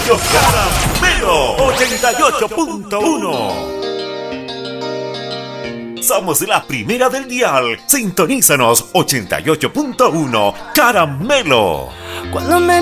Radio Caramelo 88.1. Somos la primera del dial. Sintonízanos 88.1 Caramelo. Cuando me